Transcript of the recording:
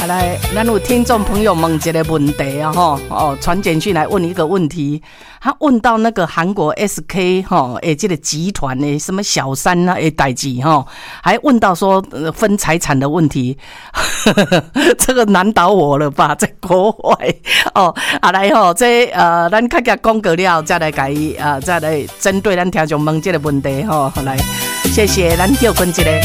来，咱有听众朋友问一个问题啊，传简讯来问一个问题，他问到那个韩国 SK 这个集团的什么小三啊的代志还问到说分财产的问题，这个难倒我了吧，在国外来这咱较加讲过了，再来再来针对咱听众问这个问题来，谢谢咱叫坤一个。